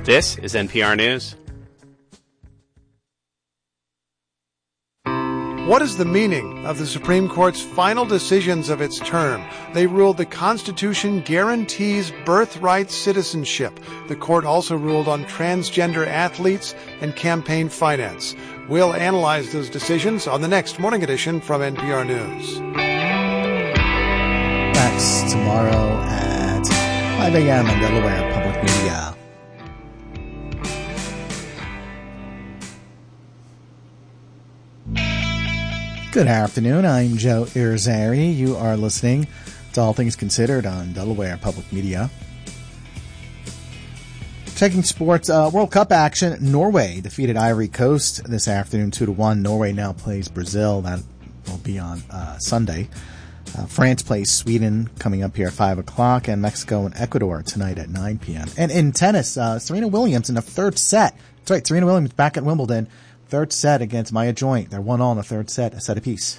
This is NPR News. What is the meaning of the Supreme Court's final decisions of its term? They ruled the Constitution guarantees birthright citizenship. The court also ruled on transgender athletes and campaign finance. We'll analyze those decisions on the next Morning Edition from NPR News. Next tomorrow at 5 a.m. on Delaware Public Media. Good afternoon. I'm Joe Irizarry. You are listening to All Things Considered on Delaware Public Media. Checking sports, World Cup action. Norway defeated Ivory Coast this afternoon 2-1. Norway now plays Brazil. That will be on Sunday. France plays Sweden coming up here at 5 o'clock, and Mexico and Ecuador tonight at 9 p.m. And in tennis, Serena Williams in the third set. That's right, Serena Williams back at Wimbledon. Third set against Maya Joint. They're 1-1 in the third set, a set apiece.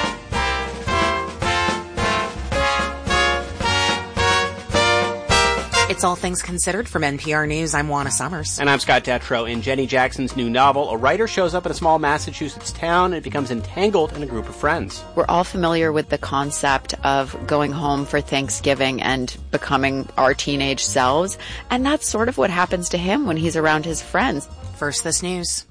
It's All Things Considered from NPR News. I'm Juana Summers. And I'm Scott Detrow. In Jenny Jackson's new novel, a writer shows up in a small Massachusetts town and becomes entangled in a group of friends. We're all familiar with the concept of going home for Thanksgiving and becoming our teenage selves. And that's sort of what happens to him when he's around his friends. First, this news.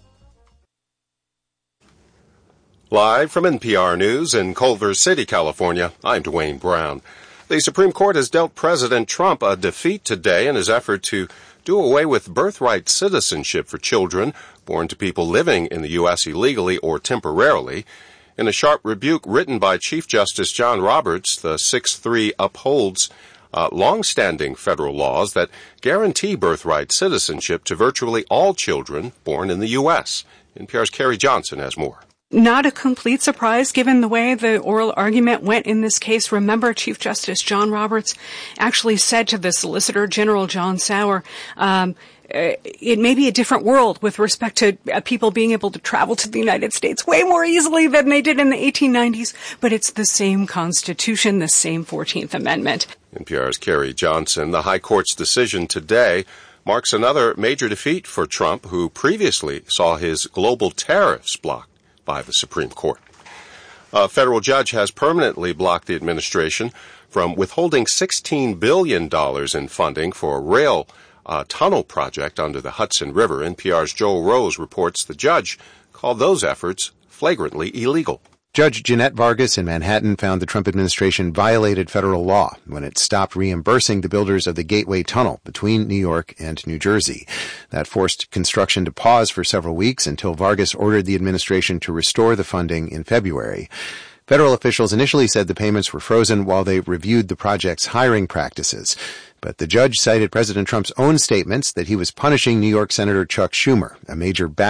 Live from NPR News in Culver City, California, I'm Dwayne Brown. The Supreme Court has dealt President Trump a defeat today in his effort to do away with birthright citizenship for children born to people living in the U.S. illegally or temporarily. In a sharp rebuke written by Chief Justice John Roberts, the 6-3 upholds long-standing federal laws that guarantee birthright citizenship to virtually all children born in the U.S. NPR's Carrie Johnson has more. Not a complete surprise given the way the oral argument went in this case. Remember, Chief Justice John Roberts actually said to the Solicitor General John Sauer, it may be a different world with respect to people being able to travel to the United States way more easily than they did in the 1890s, but it's the same Constitution, the same 14th Amendment. NPR's Carrie Johnson. The High Court's decision today marks another major defeat for Trump, who previously saw his global tariffs blocked by the Supreme Court. A federal judge has permanently blocked the administration from withholding $16 billion in funding for a rail tunnel project under the Hudson River. NPR's Joel Rose reports the judge called those efforts flagrantly illegal. Judge Jeanette Vargas in Manhattan found the Trump administration violated federal law when it stopped reimbursing the builders of the Gateway Tunnel between New York and New Jersey. That forced construction to pause for several weeks until Vargas ordered the administration to restore the funding in February. Federal officials initially said the payments were frozen while they reviewed the project's hiring practices. But the judge cited President Trump's own statements that he was punishing New York Senator Chuck Schumer, a major